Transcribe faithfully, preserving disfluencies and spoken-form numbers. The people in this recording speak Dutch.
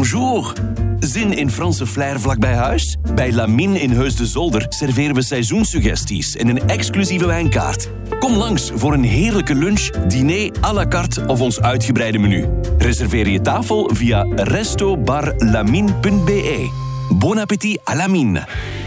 Bonjour. Zin in Franse flair vlak bij huis? Bij Lamine in Heus de Zolder serveren we seizoensuggesties en een exclusieve wijnkaart. Kom langs voor een heerlijke lunch, diner à la carte of ons uitgebreide menu. Reserveer je tafel via resto bar lamine punt be. Bon appétit à Lamine.